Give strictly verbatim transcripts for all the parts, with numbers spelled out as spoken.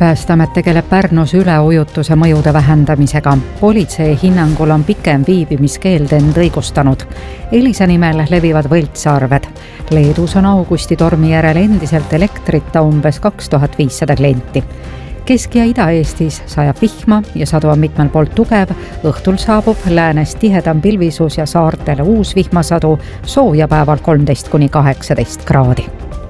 Päästeamet tegeleb Pärnus üleujutuse mõjude vähendamisega. Politsei hinnangul on pikem viibimiskeeld end õigustanud. Elisa nimel levivad võltsarved. Leedus on augusti tormi järel endiselt elektrita umbes kaks tuhat viissada klienti. Kesk- ja Ida-Eestis sajab vihma ja sadu on mitmel poolt tugev. Õhtul saabub läänes tihedam pilvisus ja saartele uus vihmasadu, sooja päeval kolmteist kuni kaheksateist kraadi.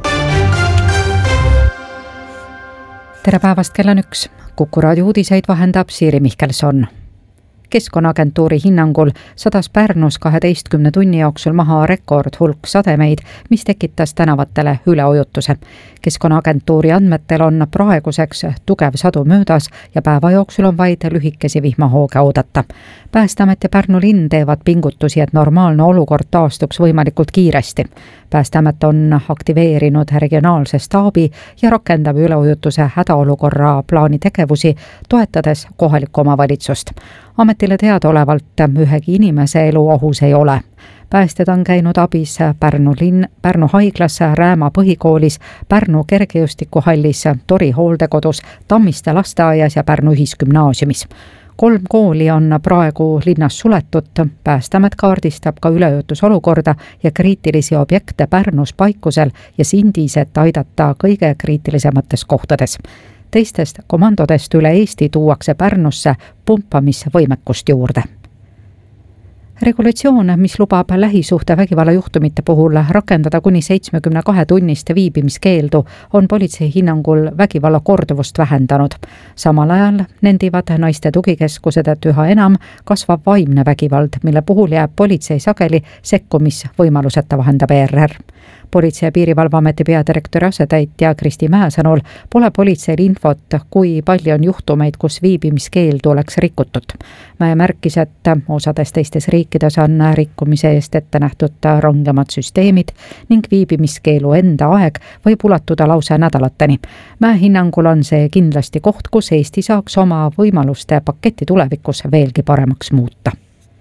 Tere päevast, kell on üks. Kuku raadio uudiseid vahendab Siiri Mihkelson. Keskkonnaagentuuri hinnangul sadas Pärnus kaheteistkümne tunni jooksul maha rekordhulk sademeid, mis tekitas tänavatele üleujutuse. Keskkonnaagentuuri andmetel on praeguseks tugev sadu möödas ja päeva jooksul on vaid lühikesi vihmahooge oodata. Päästeamet ja Pärnu linn teevad pingutusi, et normaalne olukord taastuks võimalikult kiiresti. Päästeamet on aktiveerinud regionaalse staabi ja rakendab üleujutuse hädaolukorra plaani tegevusi, toetades kohalikku omavalitsust. Ametile teadaolevalt ühegi inimese elu ohus ei ole. Päästjad on käinud abis Pärnu linn, Pärnu haiglas, Rääma põhikoolis, Pärnu kergejõustikuhallis, Tori hooldekodus, Tammiste lasteaias ja Pärnu ühisgümnaasiumis. Kolm kooli on praegu linnas suletud. Päästeamet kaardistab ka üleujutusolukorda ja kriitilisi objekte Pärnus paikusel ja Sindis, et aidata kõige kriitilisemates kohtades. Teistest komandodest üle Eesti tuuakse Pärnusse pumpamisvõimekust juurde. Regulatsioon, mis lubab lähisuhte vägivalla juhtumite puhul rakendada kuni seitsmekümne kahe tunnist viibimiskeeldu, on politsei hinnangul vägivalla korduvust vähendanud. Samal ajal nendivad naiste tugikeskused, et üha enam kasvab vaimne vägivald, mille puhul jääb politsei sageli sekkumisvõimaluseta, vahendab E R R. Politsei- ja Piirivalveameti peadirektori asetäitja Kristi Mäe sõnul pole politseil infot, kui palju on juhtumeid, kus viibimiskeeldu oleks rikutud. Mäe märkis, et osades teistes riikides on rikkumise eest ette nähtud rangemad süsteemid ning viibimiskeelu enda aeg võib ulatuda lausa nädalateni. Mäe hinnangul on see kindlasti koht, kus Eesti saaks oma võimaluste paketti tulevikus veelgi paremaks muuta.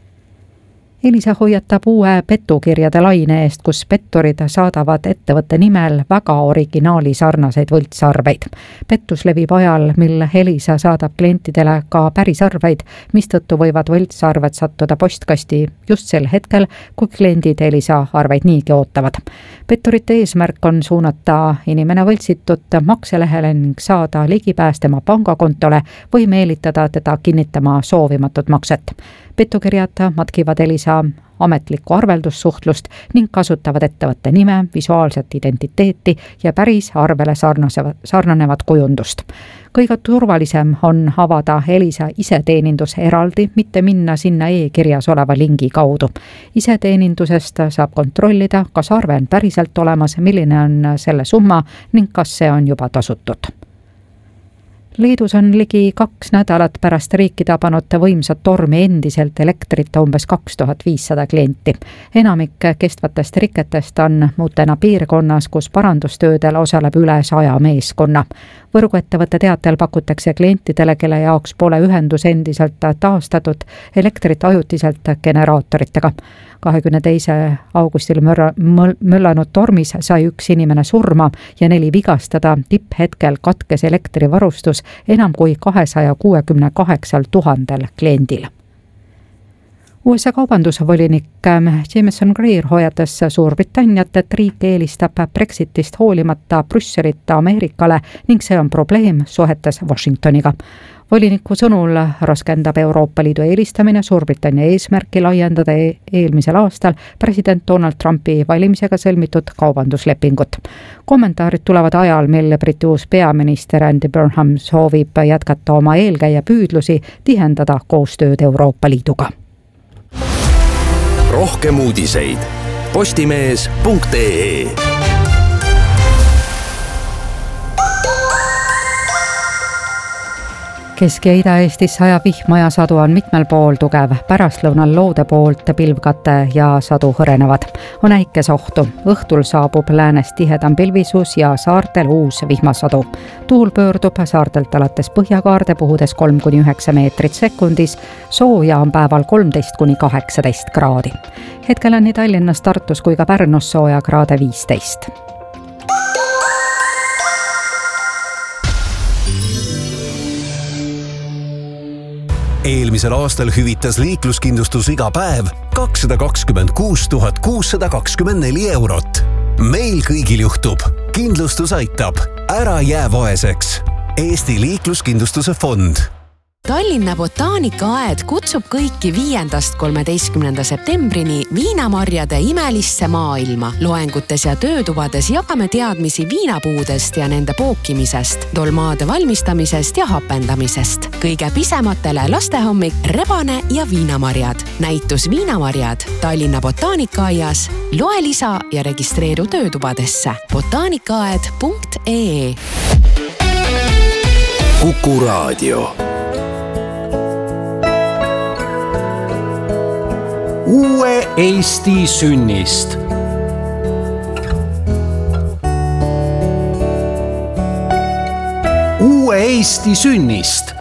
Elisa hoiatab uue petukirjade laine eest, kus petturid saadavad ettevõtte nimel väga originaali sarnaseid võltsarveid. Pettus levib ajal, mil Elisa saadab klientidele ka pärisarveid, mistõttu võivad võltsarved sattuda postkasti just sel hetkel, kui kliendid Elisa arveid niigi ootavad. Petturite eesmärk on suunata inimene võltsitud makselehele ning saada ligipääs tema pangakontole või meelitada teda kinnitama soovimatut makset. Petukirjad matkivad Elisa ametlikku arveldussuhtlust ning kasutavad ettevõtte nime, visuaalset identiteeti ja päris arvele sarnanevat kujundust. Kõige turvalisem on avada Elisa iseteenindus eraldi, mitte minna sinna e-kirjas oleva lingi kaudu. Iseteenindusest saab kontrollida, kas arve on päriselt olemas, milline on selle summa ning kas see on juba tasutud. Leedus on ligi kaks nädalat pärast riiki tabanud võimsat tormi endiselt elektrita umbes kaks tuhat viissada klienti. Enamik kestvatest riketest on Mutena piirkonnas, kus parandustöödel osaleb üle saja meeskonna. Võrguettevõtte teatel pakutakse klientidele, kelle jaoks pole ühendus endiselt taastatud, elektrit ajutiselt generaatoritega. kahekümne teisel augustil möllanud tormis sai üks inimene surma ja neli vigastada. Tipphetkel katkes elektrivarustus enam kui kahesaja kuuekümne kaheksal tuhandel kliendil. U S A kaubandusvolinik Jameson Greer hoiatas Suurbritanniat, et riik eelistab Brexitist hoolimata Brüsselita Ameerikale ning see on probleem suhetes Washingtoniga. Voliniku sõnul raskendab Euroopa Liidu eelistamine Suurbritannia eesmärki laiendada eelmisel aastal president Donald Trumpi valimisega sõlmitud kaubanduslepingut. Kommentaarid tulevad ajal, mil Briti uus peaminister Andy Burnham soovib jätkata oma eelkäija püüdlusi tihendada koostööd Euroopa Liiduga. Rohkem uudiseid postimees punkt ee. Kesk- ja Ida-Eestis sajab vihma ja sadu on mitmel pool tugev. Pärastlõunal loode poolt pilvkate ja sadu hõrenevad. On äikesohtu. Õhtul saabub läänes tihedam pilvisus ja saartel uus vihmasadu. Tuul pöördub saartelt alates põhjakaarde puhudes kolm kuni üheksa meetrit sekundis. Sooja on päeval kolmteist kuni kaheksateist kraadi. Hetkel on nii Tallinnas, Tartus kui ka Pärnus sooja kraade viisteist. eelmisel aastal hüvitas liikluskindlustus iga päev kakssada kakskümmend kuus tuhat kuussada kakskümmend neli eurot. Meil kõigil juhtub. Kindlustus aitab. Ära jää vaeseks. Eesti liikluskindlustuse fond. Tallinna botaanikaaed kutsub kõiki viiendast kolmeteistkümnenda septembrini viinamarjade imelisse maailma. Loengutes ja töötubades jagame teadmisi viinapuudest ja nende pookimisest, dolmaade valmistamisest ja hapendamisest. Kõige pisematele lastehommik, rebane ja viinamarjad. Näitus viinamarjad Tallinna botaanikaaias. Loe lisa ja registreeru töötubadesse. botaanikaaed punkt ee. Kuku Raadio. Uue Eesti sünnist. Uue Eesti sünnist.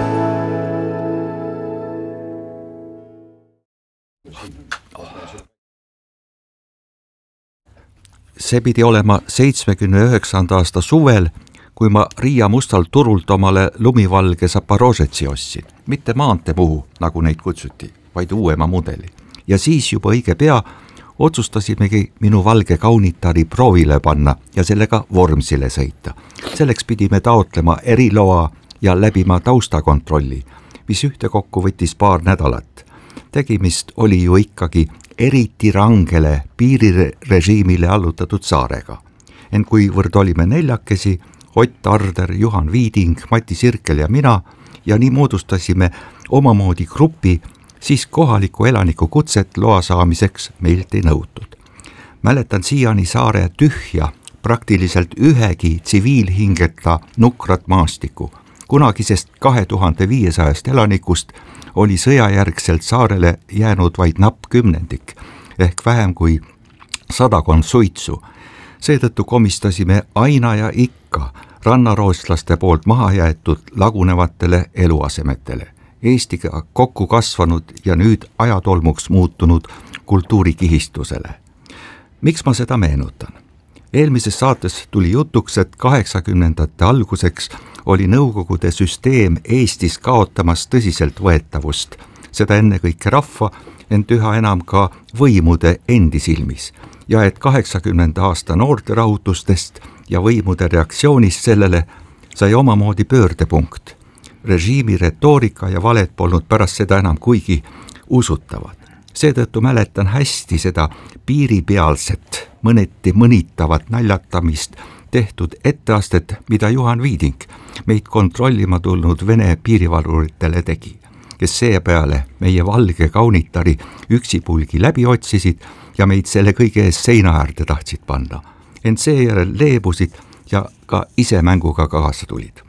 See pidi olema seitsmekümne üheksanda aasta suvel, kui ma Riia Mustalt turult omale lumivalge Zaporožetsi ostsin. Mitte maanteepuhu, nagu neid kutsuti, vaid uuema mudeli. Ja siis juba õige pea otsustasimegi minu valge kaunitari proovile panna ja sellega Vormsile sõita. Selleks pidime taotlema eriloa ja läbima taustakontrolli, mis ühtekokku võttis paar nädalat. Tegimist oli ju ikkagi eriti rangele piirirežiimile allutatud saarega. Ent kuivõrd olime neljakesi, Ott Arder, Juhan Viiding, Mati Sirkel ja mina, ja nii moodustasime omamoodi gruppi, siis kohaliku elaniku kutset loa saamiseks meilt ei nõutud. Mäletan siiani saare tühja, praktiliselt ühegi tsiviilhingeta nukrat maastiku. Kunagisest kahe tuhande viiesajast elanikust oli sõjajärgselt saarele jäänud vaid napp kümnendik, ehk vähem kui sadakond suitsu. Seetõttu komistasime aina ja ikka rannarootslaste poolt maha jäetud lagunevatele eluasemetele. Eestiga kokku kasvanud ja nüüd ajatolmuks muutunud kultuurikihistusele. Miks ma seda meenutan? Eelmises saates tuli jutuks, et kaheksakümnendate alguseks oli Nõukogude süsteem Eestis kaotamas tõsiselt võetavust, seda ennekõike rahva, ent üha enam ka võimude endi silmis, ja et kaheksakümnenda aasta noorte rahutustest ja võimude reaktsioonist sellele sai omamoodi pöördepunkt. Režiimi retoorika ja valed polnud pärast seda enam kuigi usutavad. Seetõttu mäletan hästi seda piiripealset, mõneti mõnitavat naljatamist tehtud etteastet, mida Juhan Viiding meid kontrollima tulnud Vene piirivaluritele tegi, kes seepeale meie valge kaunitari üksipulgi läbi otsisid ja meid selle kõige ees seina äärde tahtsid panna. Ent seejärel leebusid ja ka ise mänguga kaasa tulid.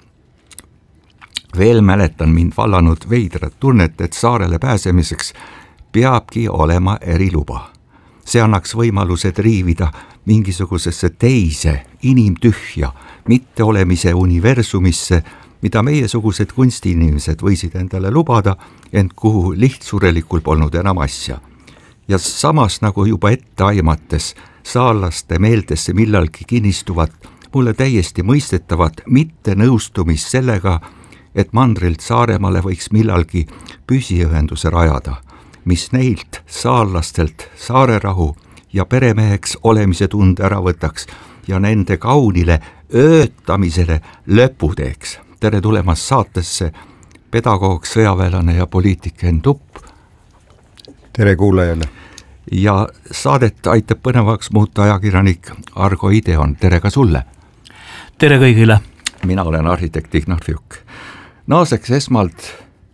Veel mäletan mind vallanud veidrat tunnet, et saarele pääsemiseks peabki olema eriluba. See annaks võimalused riivida mingisugusesse teise, inimtühja, mitte olemise universumisse, mida meiesugused kunstiinimesed võisid endale lubada, ent kuhu lihtsurelikul polnud enam asja. Ja samas nagu juba ette aimates saarlaste meeltesse millalgi kinnistuvad mulle täiesti mõistetavad mitte nõustumis sellega, et mandrilt Saaremaale võiks millalgi püsiühenduse rajada, mis neilt saarlastelt saarerahu ja peremeheks olemise tunde ära võtaks ja nende kaunile öötamisele lõpu teeks. Tere tulemast saatesse pedagoog, sõjaväelane ja poliitik Enn Tupp. Tere kuulajale. Ja saadet aitab põnevaks muuta ajakirjanik Argo Ideon. Tere ka sulle. Tere kõigile. Mina olen arhitekt Ignar Fjuk. Naaseks esmalt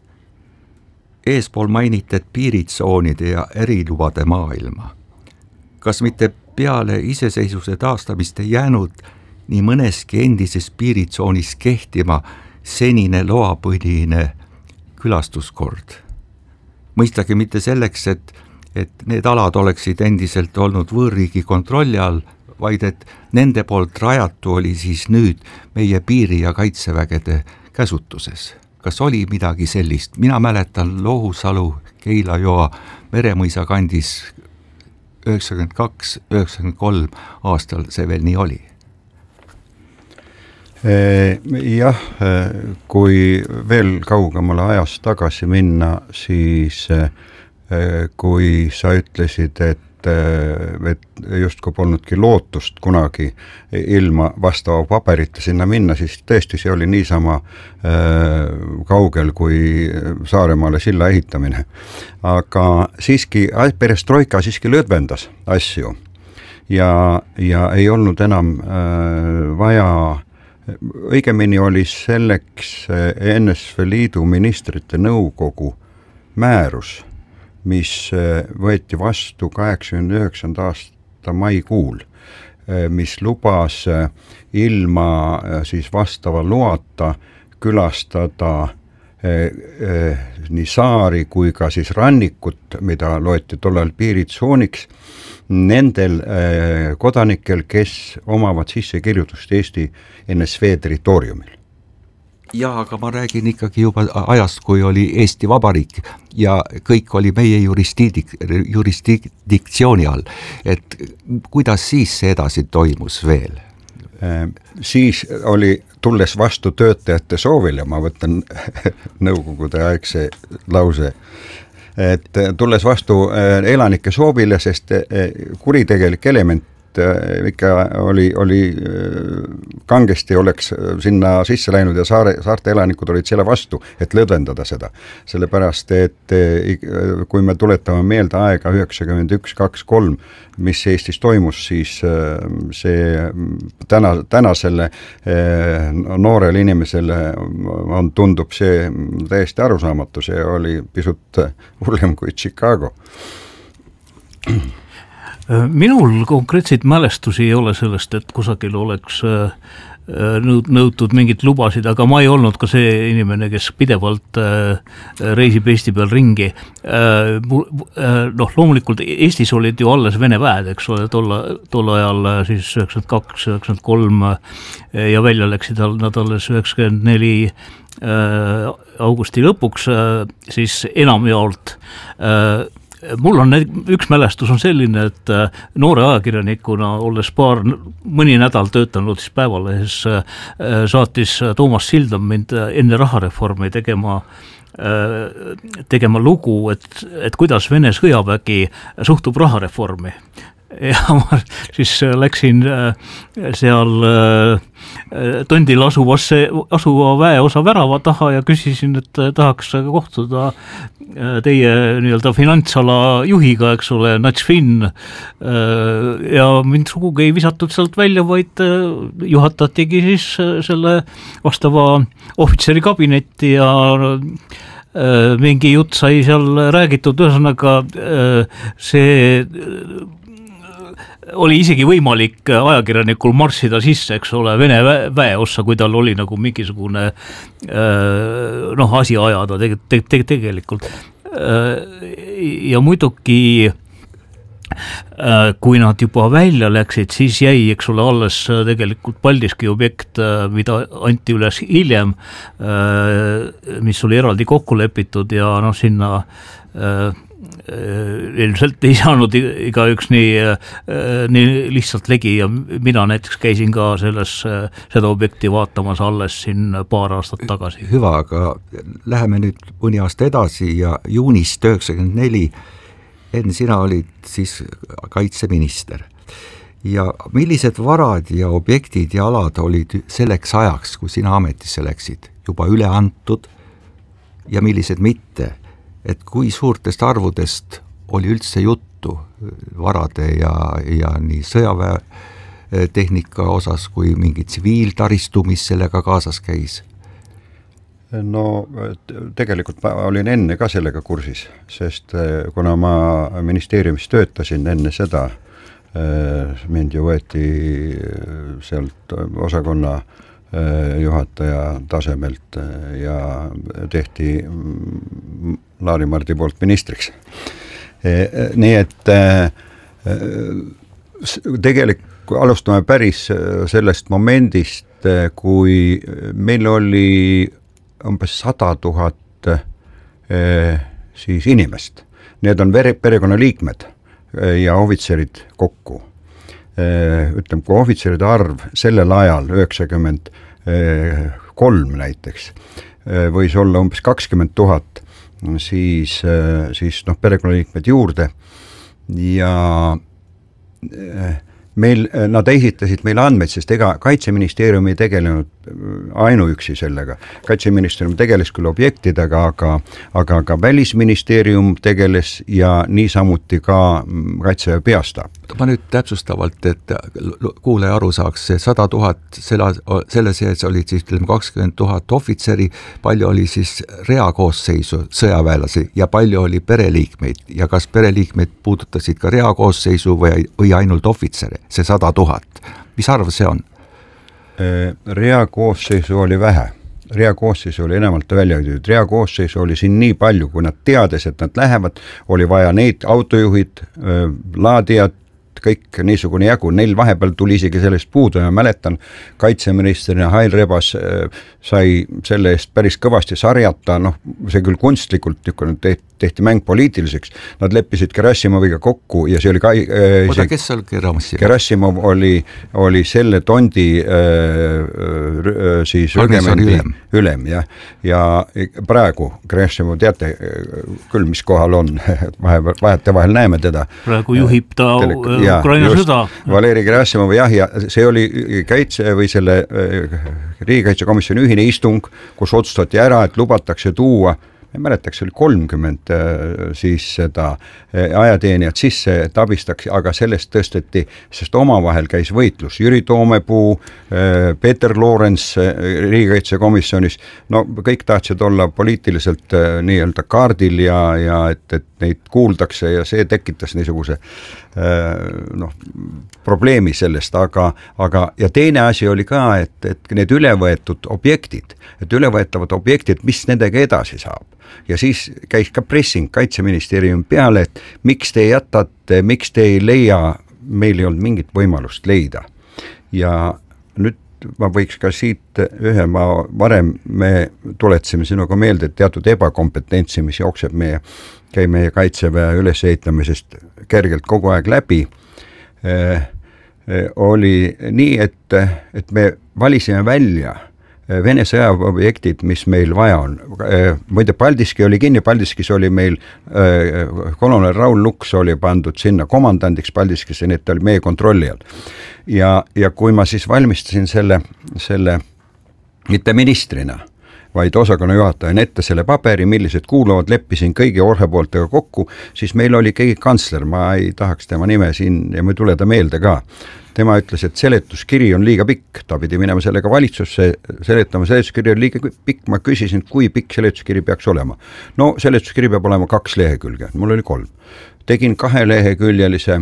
eespool mainitud piiritsoonide ja erilubade maailma. Kas mitte peale iseseisvuse taastamist ei jäänud nii mõneski endises piiritsoonis kehtima senine loapõhine külastuskord? Mõistagi mitte selleks, et, et need alad oleksid endiselt olnud võõrriigi kontrolli all, vaid et nende poolt rajatu oli siis nüüd meie piiri- ja kaitsevägede käsutuses. Kas oli midagi sellist? Mina mäletan Loohusalu, Keila-Joa, Meremõisa kandis üheksakümmend kaks üheksakümmend kolm aastal see veel nii oli. Jah, kui veel kaugemale ajast tagasi minna, siis kui sa ütlesid, et, et justkui polnudki lootust kunagi ilma vastava paberita sinna minna, siis tõesti see oli niisama kaugel kui Saaremaale silla ehitamine. Aga siiski perestroika siiski lõdvendas asju ja, ja ei olnud enam vaja. Õigemini oli selleks N S V Liidu ministrite nõukogu määrus, mis võeti vastu kaheksakümne üheksanda aasta maikuul, mis lubas ilma siis vastava loata külastada nii saari kui ka siis rannikut, mida loeti tollal piiritsooniks, nendel kodanikel, kes omavad sissekirjutust Eesti N S V territooriumil. Jaa, aga ma räägin ikkagi juba ajast, kui oli Eesti Vabariik ja kõik oli meie jurisdidik, jurisdiktsiooni all. Et kuidas siis see edasi toimus veel? Siis oli tulles vastu töötajate soovile, ma võtan nõukogude aegse lause, et tulles vastu elanike soovile, sest kuritegelik element ikka oli, oli kangesti oleks sinna sisse läinud ja saare, saarte elanikud olid selle vastu, et lõdvendada seda. Sellepärast, et kui me tuletame meelde aega üheksakümmend üks kaks kolm, mis Eestis toimus, siis see täna, tänasele noorele inimesele on, tundub see täiesti arusaamatu, see oli pisut hullem kui Chicago. Minul konkreetseid mälestusi ei ole sellest, et kusagil oleks nõutud mingit lubasid, aga ma ei olnud ka see inimene, kes pidevalt reisib Eesti peal ringi. Noh, loomulikult Eestis olid ju alles Vene väed, eks ole, tolla, tolla ajal siis üheksakümmend kaks üheksakümmend kolm ja välja läksid nad alles üheksakümmend neli augusti lõpuks, siis enamjaolt. Mul on üks mälestus on selline, et noore ajakirjanikuna olles paar mõni nädal töötanud siis Päevalehes, saatis Toomas Sildam mind enne rahareformi tegema tegema lugu, et, et kuidas Vene sõjavägi suhtub rahareformi. Ja ma siis läksin seal Tondil asuvasse, asuva väeosa värava taha ja küsisin, et tahaks kohtuda teie nii-öelda finantsala juhiga, eks ole, Natsfin, ja mind sugugi ei visatud sealt välja, vaid juhatatigi siis selle vastava ohvitseri kabinetti ja mingi jutt sai seal räägitud, ühesõnaga see oli isegi võimalik ajakirjanikul marssida sisse, eks ole, Vene väeossa, kui tal oli nagu mingisugune noh, asi ajada te- te- te- tegelikult. Ja muidugi kui nad juba välja läksid, siis jäi, eks ole, alles tegelikult Paldiski objekt, mida anti üles hiljem, mis oli eraldi kokku lepitud ja noh, sinna ilmselt ei saanud iga üks nii, nii lihtsalt legi ja mina näiteks käisin ka selles, seda objekti vaatamas alles siin paar aastat tagasi. Hüva, aga läheme nüüd mõni aasta edasi ja juunist üheksakümmend neli enne sina olid siis kaitseminister. Ja millised varad ja objektid ja alad olid selleks ajaks, kui sina ametisse läksid, juba üle antud ja millised mitte? Et kui suurtest arvudest oli üldse juttu varade ja, ja nii sõjaväe tehnika osas kui mingi tsiviiltaristu, mis sellega kaasas käis? No tegelikult ma olin enne ka sellega kursis, sest kuna ma ministeeriumis töötasin enne seda, mind ju võeti sealt osakonna juhataja tasemelt ja tehti Laari Mardi poolt ministriks. Nii et tegelikult alustame päris sellest momendist, kui meil oli umbes sada tuhat siis inimest. Need on perekonnaliikmed ja ohvitserid kokku. Ütleme, kui ohvitseride arv sellel ajal üheksakümmend kolm näiteks, võis olla umbes kakskümmend tuhat, siis, siis noh, perekonnaliikmed juurde ja meil, nad esitasid meile andmeid, sest ega Kaitseministeerium ei tegelenud ainuüksi sellega. Kaitseministeerium tegeles küll objektidega, aga, aga ka Välisministeerium tegeles ja niisamuti ka Kaitseväe peastaap. Ma nüüd täpsustavalt, et kuulaja aru saaks, see sada tuhat, selle, selle sees olid siis kakskümmend tuhat ohvitseri, palju oli siis reakoosseisu sõjaväelasi ja palju oli pereliikmeid ja kas pereliikmeid puudutasid ka reakoosseisu või, või ainult ohvitseri, see sada tuhat. Mis arv see on? Reakoosseisu oli vähe. Reakoosseisu oli enamalt välja jõudnud. Reakoosseisu oli siin nii palju, kui nad teades, et nad lähevad, oli vaja neid autojuhid, laadijad, kõik niisugune jagu, neil vahepeal tuli isegi sellest puudu ja mäletan, kaitseministrina Hail Rebas sai selle eest päris kõvasti sarjata, noh, see küll kunstlikult tehti, tehti mäng poliitiliseks, nad leppisid Gerassimoviga kokku ja see oli ka... Äh, Oda, kes oli Gerassimov? Gerassimov oli, oli selle tondi äh, siis rügemendi ülem, ülem ja, ja praegu Gerassimov, teate küll, mis kohal on, vahete vahel näeme teda. Praegu juhib ta tele, ja, Ukraina just, sõda. Valeri Gerassimov, jah, ja see oli kaitse või selle riigikaitsekomisjoni ühine istung, kus otsustati ära, et lubatakse tuua, ma ei mäletaks, oli kolmkümmend siis seda ajateenijat sisse, et abistaks, aga sellest tõsteti, sest omavahel käis võitlus. Jüri Toomepuu, Peeter Loorens riigikaitsekomisjonis, no kõik tahtsid olla poliitiliselt nii-öelda kaardil ja, ja et, et neid kuuldakse ja see tekitas niisuguse noh, probleemi sellest, aga, aga ja teine asi oli ka, et, et need ülevõetud objektid, et ülevõetavad objektid, mis nendega edasi saab. Ja siis käis ka pressing Kaitseministeeriumi peale, et miks te jätate, miks te ei leia, meil ei olnud mingit võimalust leida. Ja nüüd ma võiks ka siit ühe, ma varem me tuletsime sinuga meelde, et teatud ebakompetentsi, mis jookseb meie, käi meie Kaitseväe ülesehitamisest kergelt kogu aeg läbi, eh, oli nii, et, et me valisime välja Vene sõjaobjektid, mis meil vaja on. Muide, Paldiski oli kinni, Paldiskis oli meil kolonel Raul Luks oli pandud sinna komandandiks Paldiskisse, nii et ta oli meie kontrolli all. Ja, ja kui ma siis valmistasin selle, selle mitte ministrina, vaid osakonna juhatajan ette selle paberi, millised kuuluvad, leppisin kõigi orhepooltega kokku, siis meil oli keegi kantsler, ma ei tahaks tema nime siin ja ma ei tule ta meelde ka. Tema ütles, et seletuskiri on liiga pikk, ta pidi minema sellega valitsusse, seletama seletuskiri on liiga pikk, ma küsisin, kui pikk seletuskiri peaks olema. No seletuskiri peab olema kaks lehekülge, mul oli kolm. Tegin kahe leheküljelise,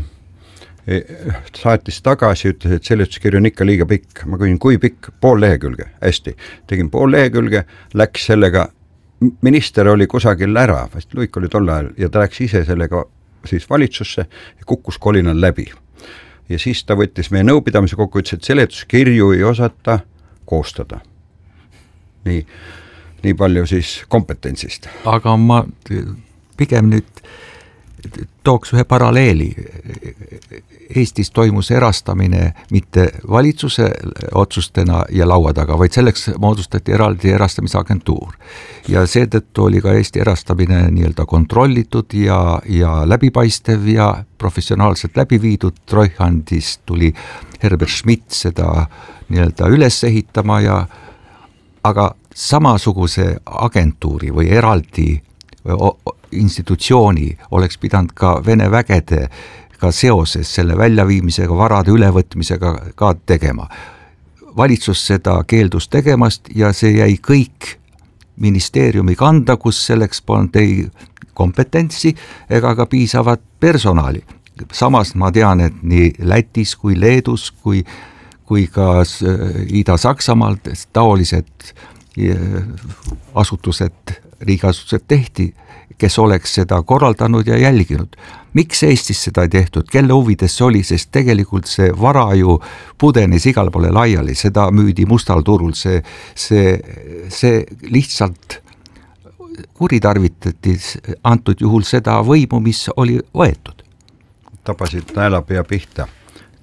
saatis tagasi, ütles, et seletuskiri on ikka liiga pikk. Ma küsin, kui pikk? Pool lehekülge, hästi. Tegin pool lehekülge, läks sellega, minister oli kusagil ära, vast Luik oli tol ajal, ja ta läks ise sellega siis valitsusse ja kukkus kolinal läbi. Ja siis ta võttis meie nõupidamise kokku, ütles, et seletuskirju ei osata koostada. Nii, nii palju siis kompetentsist. Aga ma pigem nüüd tooks ühe paralleeli. Eestis toimus erastamine mitte valitsuse otsustena ja laua taga, vaid selleks moodustati eraldi erastamisagentuur. Ja seetõttu oli ka Eesti erastamine nii-öelda kontrollitud ja, ja läbipaistev ja professionaalselt läbi viidud. Treuhandist tuli Herbert Schmidt seda nii-öelda üles ehitama ja aga samasuguse agentuuri või eraldi institutsiooni oleks pidanud ka Vene vägede ka seoses selle väljaviimisega, varade ülevõtmisega ka tegema. Valitsus seda keeldus tegemast ja see jäi kõik ministeeriumi kanda, kus selleks polnud ei kompetentsi ega ka piisavat personali. Samas ma tean, et nii Lätis kui Leedus kui, kui ka Ida-Saksamaalt taolised asutused, riigiasutused tehti, kes oleks seda korraldanud ja jälginud. Miks Eestis seda ei tehtud? Kelle huvides see oli? Sest tegelikult see vara ju pudenes igal poole laiali, seda müüdi mustal turul, see, see, see lihtsalt kuritarvitati antud juhul seda võimu, mis oli võetud. Tapasid naelapea pihta.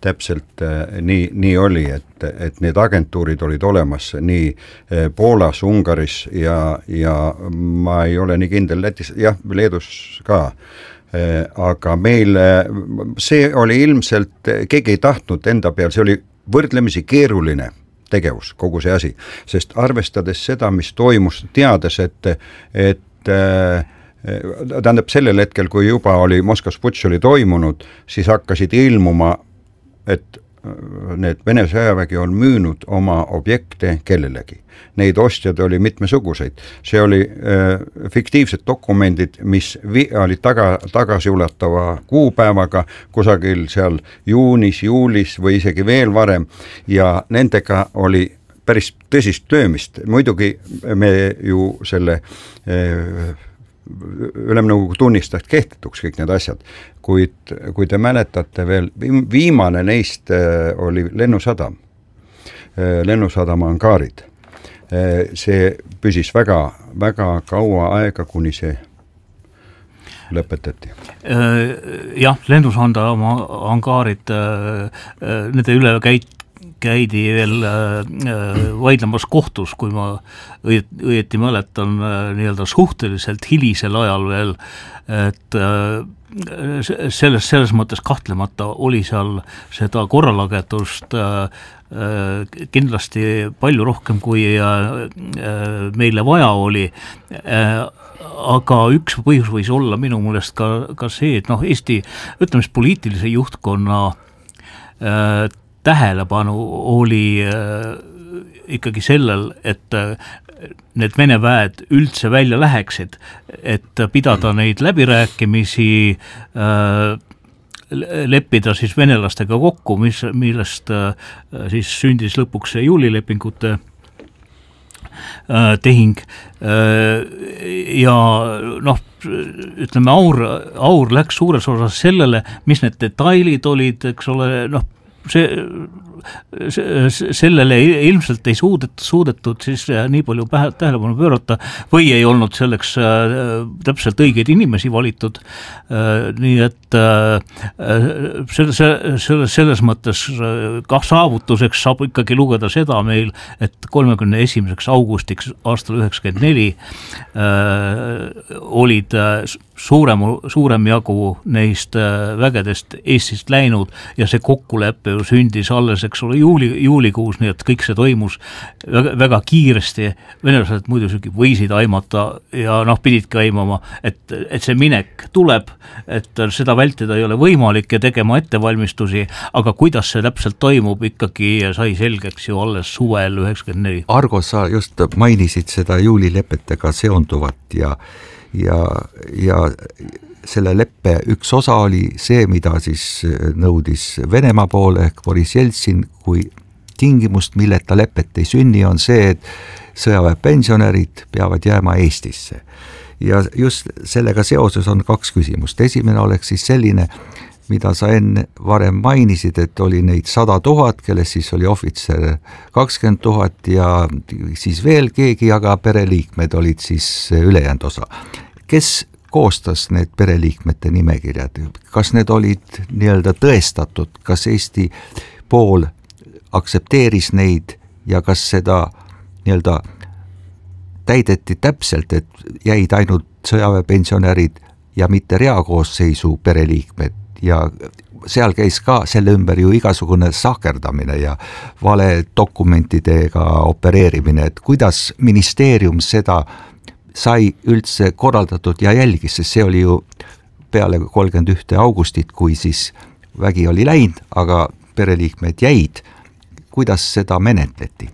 täpselt nii, nii oli, et, et need agentuurid olid olemas nii Poolas, Ungaris ja, ja ma ei ole nii kindel Lätis, jah, Leedus ka, aga meil see oli ilmselt, keegi ei tahtnud enda peal, see oli võrdlemisi keeruline tegevus, kogu see asi, sest arvestades seda, mis toimus, teades, et, et tähendab sellel hetkel, kui juba oli Moskvas putš oli toimunud, siis hakkasid ilmuma, et need Vene sõjavägi on müünud oma objekte kellelegi. Neid ostjad oli mitmesuguseid. See oli äh, fiktiivsed dokumendid, mis vi- olid taga, tagasiulatava kuupäevaga, kusagil seal juunis, juulis või isegi veel varem ja nendega oli päris tõsist löömist. Muidugi me ju selle äh, Ülemnõukogu tunnistaks kehtetuks kõik need asjad, kuid kui te mäletate veel, viimane neist oli lennusadam, lennusadama angaarid. See püsis väga, väga kaua aega, kuni see lõpetati. Jah, lennusadama angaarid, nende üle käit käidi veel vaidlemas kohtus, kui ma õieti mäletan nii-öelda suhteliselt hilisel ajal veel, et selles, selles mõttes kahtlemata oli seal seda korralagedust kindlasti palju rohkem, kui meile vaja oli, aga üks põhjus võis olla minu meelest ka, ka see, et noh, Eesti, ütleme, poliitilise juhtkonna tähelepanu oli äh, ikkagi sellel, et äh, need Vene väed üldse välja läheksid, et pidada neid läbirääkimisi, äh, leppida siis venelastega kokku, mis, millest äh, siis sündis lõpuks see juulilepingute äh, tehing äh, ja noh, ütleme, aur, aur läks suures osas sellele, mis need detailid olid, eks ole, noh, see, see, sellele ilmselt ei suudetud, suudetud siis nii palju pähe, tähelepanu pöörata või ei olnud selleks äh, täpselt õigeid inimesi valitud, äh, nii et äh, selles, selles, selles mõttes kah saavutuseks saab ikkagi lugeda seda meil, et kolmekümne esimeseks augustiks aastal üheksakümmend neli äh, olid suurem, suurem jagu neist vägedest Eestist läinud ja see kokkulepe sündis alles, eks ole, juuli, juulikuus, nii et kõik see toimus väga, väga kiiresti, venelased muidugi võisid aimata ja noh, pididki aimama, et, et see minek tuleb, et seda vältida ei ole võimalik ja tegema ettevalmistusi, aga kuidas see täpselt toimub, ikkagi sai selgeks ju alles suvel üheksakümmend neli. Argo, sa just mainisid seda juulilepetega seonduvat ja ja, ja selle leppe üks osa oli see, mida siis nõudis Venemaa poole ehk Boris Jeltsin kui tingimust, milleta lepet ei sünni, on see, et sõjaväepensionärid peavad jääma Eestisse. Ja just sellega seoses on kaks küsimust. Esimene oleks siis selline, mida sa enne varem mainisid, et oli neid sada tuhat, kelles siis oli ohvitser kakskümmend tuhat ja siis veel keegi, aga pereliikmed olid siis ülejäänud osa. Kes koostas need pereliikmete nimekirjad? Kas need olid nii-öelda tõestatud? Kas Eesti pool aksepteeris neid ja kas seda nii-öelda täideti täpselt, et jäid ainult sõjaväepensionärid ja mitte reakoosseisu pereliikmed ja seal käis ka selle ümber ju igasugune sahkerdamine ja vale dokumentidega opereerimine, et kuidas ministeerium seda sai üldse korraldatud ja jälgis, sest see oli ju peale kolmkümmend üks augustit, kui siis vägi oli läinud, aga pereliikmed jäid. Kuidas seda menetleti?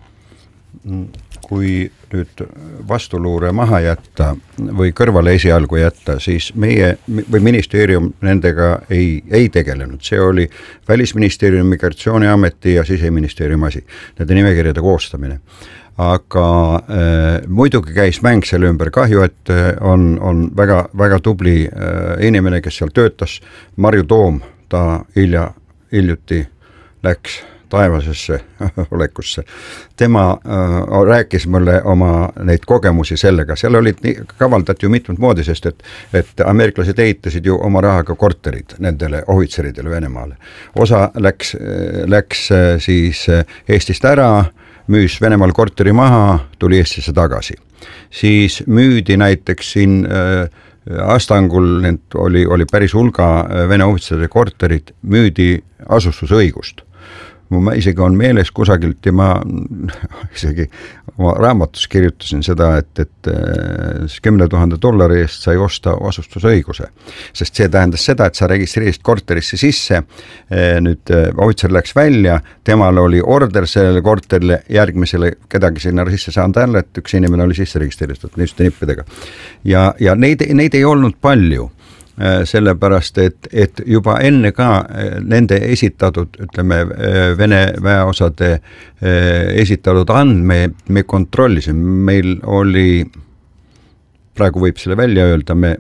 Kui nüüd vastuluure maha jätta või kõrvale esialgu jätta, siis meie või ministeerium nendega ei, ei tegelenud. See oli Välisministeeriumi, Migratsiooniameti ja Siseministeeriumi asi, nende nimekirjade koostamine. Aga äh, muidugi käis mäng selle ümber. Kahju, et on, on väga, väga tubli äh, inimene, kes seal töötas, Marju Toom, ta hilja, hiljuti läks taevasesse olekusse. Tema äh, rääkis mulle oma neid kogemusi sellega, seal olid nii, kavaldati ju mitmed moodi, sest et, et ameeriklased ehitasid ju oma rahaga korterid nendele ohvitseridele Venemaale. Osa läks, läks siis Eestist ära, müüs Venemaal korteri maha, tuli Eestisse tagasi. Siis müüdi näiteks siin äh, Astangul oli, oli päris hulga Vene ohvitseride korterid, müüdi asustusõigust. Ma isegi on meeles kusagilt ja ma isegi oma raamatus kirjutasin seda, et, et kümne tuhande dollari eest sai osta asustusõiguse. Sest see tähendas seda, et sa registreerisid korterisse sisse, nüüd ohvitser läks välja, temal oli order sellele korterile, järgmisele kedagi sinna sisse saanud jälle, et üks inimene oli sisse registreeritud niisuguste nippidega. Ja, ja neid, neid ei olnud palju. Sellepärast, et, et juba enne ka nende esitatud, ütleme, Vene väeosade esitatud andme me kontrollisime, meil oli, praegu võib selle välja öelda, me,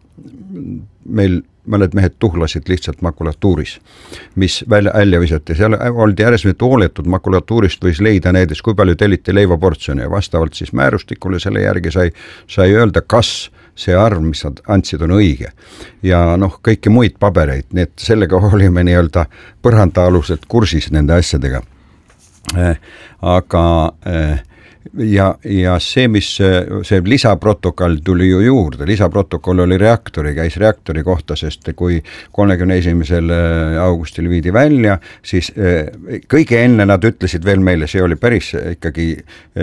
meil mõned mehed tuhlasid lihtsalt makulatuuris, mis välja, välja visati. Seal oldi ääresmitu hooletud makulatuurist võis leida näiteks, kui palju telliti leivaportsjoni ja vastavalt siis määrustikule selle järgi sai, sai öelda, kas see arv, mis nad andsid, on õige. Ja noh, kõiki muid pabereid, nii et sellega olime nii-öelda põrandaaluselt kursis nende asjadega. Aga ja, ja see, mis see lisaprotokoll tuli ju juurde, lisaprotokoll oli reaktori, käis reaktori kohta, sest kui kolmekümne esimesel augustil viidi välja, siis kõige enne nad ütlesid veel meile, see oli päris ikkagi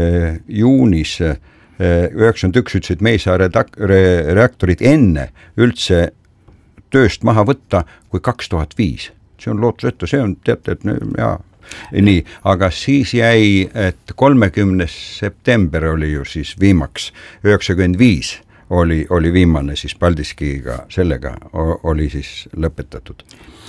juunis üheksakümmend üks ütlesid, me ei saa redak- re- reaktorid enne üldse tööst maha võtta kui kaks tuhat viis. See on lootusetu, see on teate, et jaa, nii, aga siis jäi, et kolmekümnes september oli ju siis viimaks, üheksakümmend viis oli, oli viimane siis Paldiskiga, sellega oli siis lõpetatud.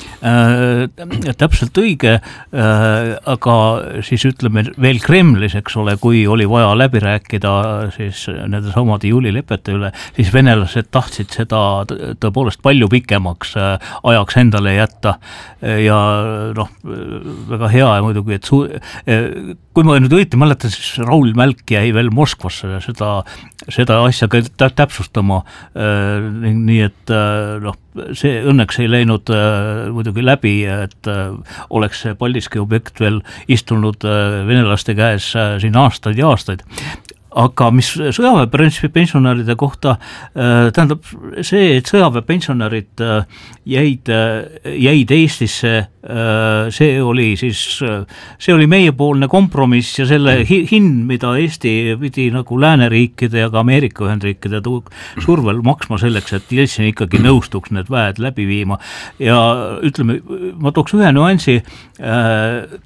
Äh, täpselt õige, äh, aga siis ütleme veel Kremlis, eks ole, kui oli vaja läbi rääkida siis nende samade juulilepete üle, siis venelased tahtsid seda tõepoolest palju pikemaks äh, ajaks endale jätta ja noh, väga hea ja muidugi, et su- äh, kui ma nüüd õieti mäletan, siis Raul Mälk jäi veel Moskvasse seda, seda asja ka täpsustama, äh, nii et äh, noh, see õnneks ei läinud äh, muidugi läbi, et äh, oleks see Paldiski objekt veel istunud äh, venelaste käes äh, siin aastaid ja aastaid. Aga mis sõjaväepensionäride kohta, äh, tähendab see, et sõjaväepensionärid äh, jäid, äh, jäid Eestisse, äh, see oli siis, äh, see oli meiepoolne kompromiss ja selle hi- hind, mida Eesti pidi nagu lääneriikide ja ka Ameerika Ühendriikide tu- survel maksma selleks, et Jeltsin ikkagi nõustuks need väed läbi viima. Ja ütleme, ma tooks ühe nüansi, äh,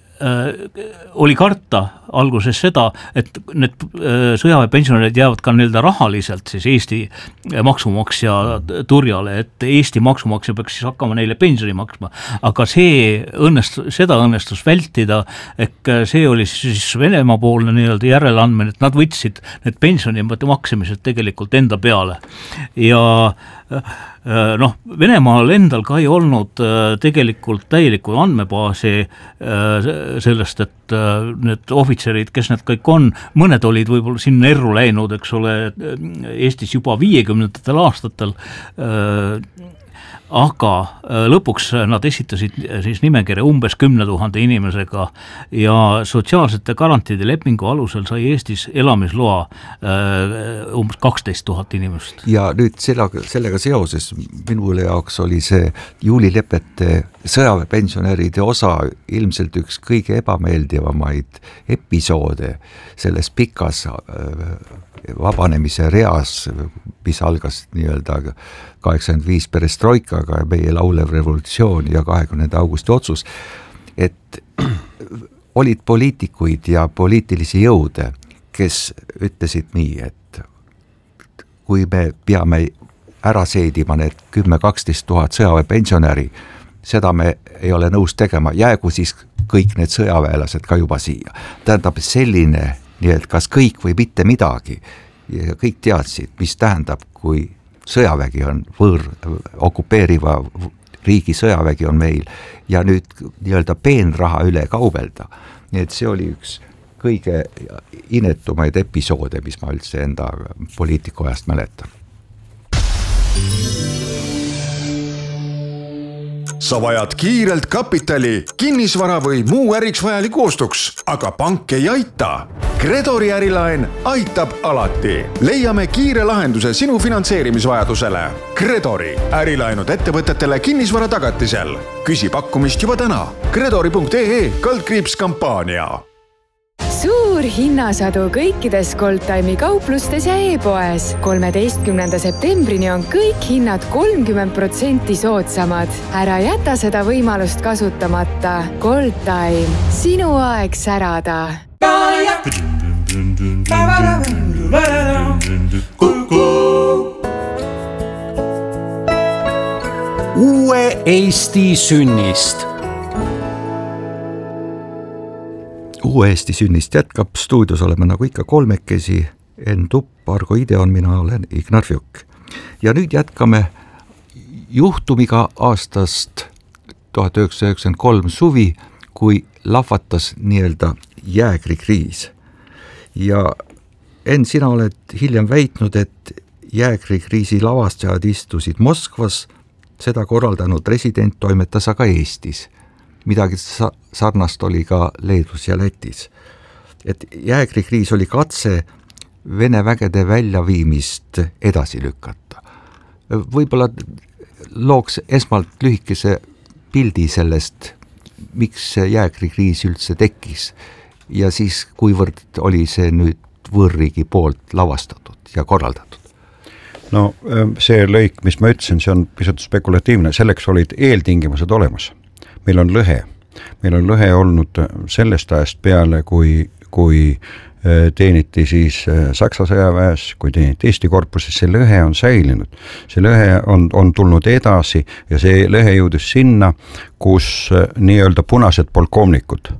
Äh, oli karta alguses seda, et need äh, sõjaväepensionärid jäävad ka nii-öelda rahaliselt siis Eesti maksumaksja turjale, et Eesti maksumaksja peaks siis hakkama neile pensioni maksma, aga see õnnestus, seda õnnestus vältida, ehk see oli siis Venemaa poolne nii-öelda järeleandmine, et nad võtsid need pensioni maksimised tegelikult enda peale ja noh, Venemaal endal ka ei olnud tegelikult täielikku andmebaasi sellest, et need ohvitserid, kes need kõik on, mõned olid võib-olla sinna erru läinud, eks ole, Eestis juba viiekümnendatel aastatel, aga lõpuks nad esitasid siis nimekirja umbes kümne tuhande inimesega ja sotsiaalsete garantiide lepingu alusel sai Eestis elamisloa umbes kaksteist tuhat inimest. Ja nüüd sellega, sellega seoses minule jaoks oli see juulilepete sõjaväepensionäride osa ilmselt üks kõige ebameeldivamaid episoode selles pikas vabanemise reas, mis algas nii-öelda kaheksakümmend viis perestroikaga ja meie laulev revolutsioon ja kahekümnenda augusti otsus, et olid poliitikuid ja poliitilisi jõude, kes ütlesid nii, et kui me peame ära seedima need kümme kaksteist tuhat sõjaväepensionäri, seda me ei ole nõus tegema, jäägu siis kõik need sõjaväelased ka juba siia. Tähendab selline, nii et kas kõik või mitte midagi ja kõik teadsid, mis tähendab, kui sõjavägi on võõr okupeeriva riigi sõjavägi on meil ja nüüd nii-öelda peenraha üle kaubelda. Nii et see oli üks kõige inetumaid episoode, mis ma üldse enda poliitiku ajast mäletan. Sa vajad kiirelt kapitali, kinnisvara või muu äriks vajaliku ostuks, aga pank ei aita. Credori ärilaen aitab alati. Leiame kiire lahenduse sinu finantseerimisvajadusele. Credori ärilaenud ettevõtetele kinnisvara tagatisel. Küsi pakkumist juba täna. Credori punkt ee kaldkriips kampaania. Suur hinnasadu kõikides Goldtime'i kauplustes ja e-poes. kolmeteistkümnenda septembrini on kõik hinnad kolmkümmend protsenti soodsamad. Ära jäta seda võimalust kasutamata. Goldtime, sinu aeg särada. Uue Eesti sünnist. Uue Eesti sünnist jätkab, stuudios oleme nagu ikka kolmekesi, Enn Tupp, Argo Ideon, mina olen Ignar Fjuk. Ja nüüd jätkame juhtumiga aastast tuhat üheksasada üheksakümmend kolm suvi, kui lahvatas nii-öelda jäägrikriis. Ja Enn, sina oled hiljem väitnud, et jäägrikriisi lavastajad istusid Moskvas, seda korraldanud resident toimetas aga Eestis. Midagi sarnast oli ka Leedus ja Lätis. Et jäägrikriis oli katse Vene vägede väljaviimist edasi lükata. Võib-olla looks esmalt lühikese pildi sellest, miks jäägrikriis üldse tekkis ja siis kuivõrd oli see nüüd võõrriigi poolt lavastatud ja korraldatud. No see lõik, mis ma ütlesin, see on pisut spekulatiivne, selleks olid eeltingimused olemas. Meil on lõhe. Meil on lõhe olnud sellest ajast peale, kui, kui teeniti siis Saksa sõjaväes, kui teeniti Eesti korpuses, see lõhe on säilinud. See lõhe on, on tulnud edasi ja see lõhe jõudis sinna, kus nii-öelda punased polkovnikud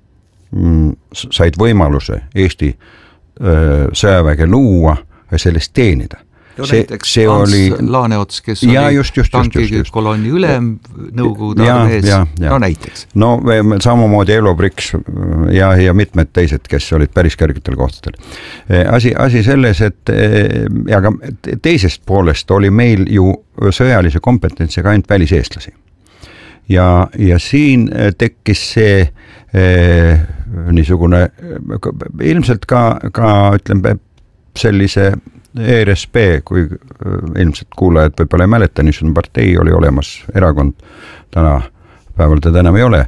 said võimaluse Eesti sõjaväge luua ja sellest teenida. Jo see, näiteks see Ants oli... Laaneots, kes ja, oli just, just, tankikolonni ülem Nõukogude armees, no näiteks. No samamoodi Elo Briks ja, ja mitmed teised, kes olid päris kõrgitel kohtadel. Asi, asi selles, et aga teisest poolest oli meil ju sõjalise kompetentsiga ainult väliseestlasi. Ja, ja siin tekkis see eh, niisugune ilmselt ka, ka ütleme, sellise E R S P, kui ilmselt kuulajad võib-olla ei mäleta, niisugune partei oli olemas, erakond, täna päeval teda enam ei ole.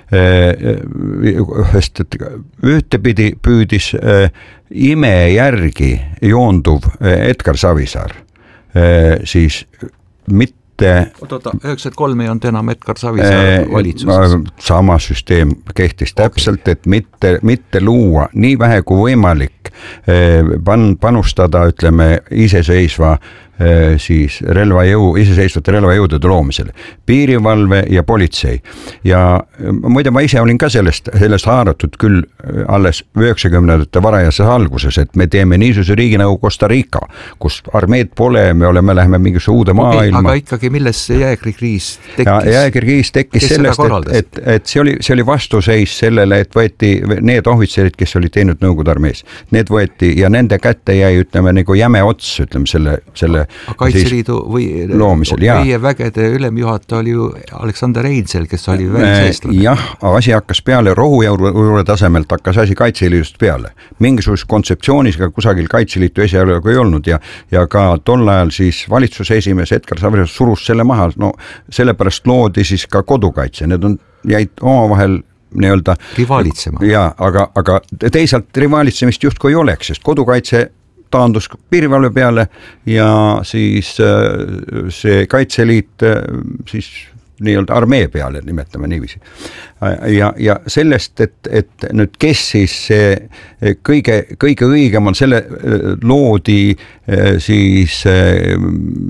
Sest et ühtepidi püüdis ime järgi joonduv Edgar Savisaar, siis mitte Oota, üheksakümmend kolm ei olnud enam Edgar Savisaar valitsuses. Sama süsteem kehtis täpselt, okay. Et mitte, mitte luua nii vähe kui võimalik pan, panustada, ütleme, iseseisva siis relvajõu, iseseisvate relvajõudude loomisele, piirivalve ja politsei. Ja muide, ma ise olin ka sellest, sellest haaratud küll alles üheksakümnendate varajases alguses, et me teeme niisuguse riigi nagu Costa Rica, kus armeed pole, me oleme, läheme mingisse uude maailma. Aga ikkagi, milles see jäägrikriis tekkis? Ja jäägrikriis tekkis sellest, et, et, et see, oli, see oli vastuseis sellele, et võeti need ohvitserid, kes olid teinud Nõukogude armees. Need võeti ja nende kätte jäi, ütleme, nagu jäme ots, ütleme, selle, selle Kaitseliidu või loomisel, meie vägede ülemjuhataja oli ju Aleksander Einsel, kes oli väliseestlane. Jah, asi hakkas peale, rohujuure tasemelt hakkas asi Kaitseliidust peale. Mingisugust kontseptsioonis ka kusagil Kaitseliitu esialgu ei olnud ja, ja ka tol ajal siis valitsuse esimees Edgar Savisaar surus selle maha, no sellepärast loodi siis ka kodukaitse, need on, jäid omavahel nii-öelda rivalitsema. Ja, aga, aga teisalt rivaalitsemist justkui ei oleks, sest kodukaitse taandus piirivalve peale ja siis see Kaitseliit siis nii-öelda armee peale, nimetame niiviisi. Ja, ja sellest, et, et nüüd kes siis see kõige, kõige õigem on, selle loodi siis